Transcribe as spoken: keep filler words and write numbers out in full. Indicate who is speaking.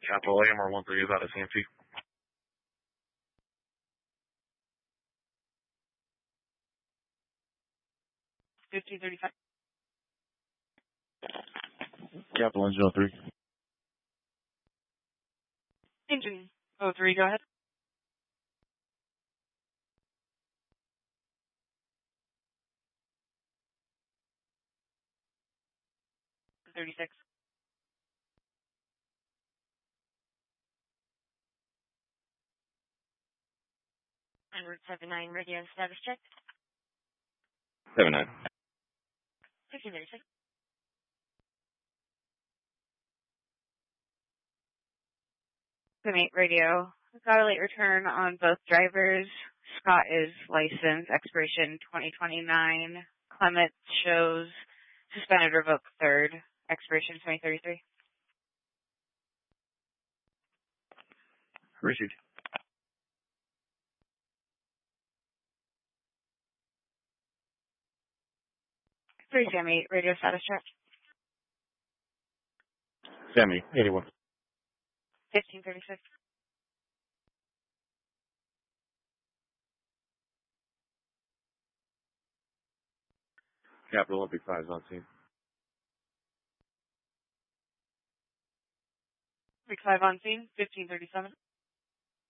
Speaker 1: Capital A M R one three is out of C M T.
Speaker 2: fifteen thirty-five.
Speaker 1: Capital Engine oh three.
Speaker 2: Engine oh three, go ahead. thirty-six.
Speaker 3: Edward seven nine, radio status check.
Speaker 1: seven nine.
Speaker 3: fifteen thirty-six.
Speaker 2: seven eight radio. Got a late return on both drivers. Scott is licensed, expiration twenty twenty-nine. Clement shows suspended revoked third, expiration twenty thirty-three.
Speaker 1: Received.
Speaker 2: three Sam eight, radio status check.
Speaker 1: Sammy, eighty-one.
Speaker 2: fifteen thirty-six.
Speaker 1: Capital Olympic five is on scene.
Speaker 2: Big five on scene, fifteen thirty-seven.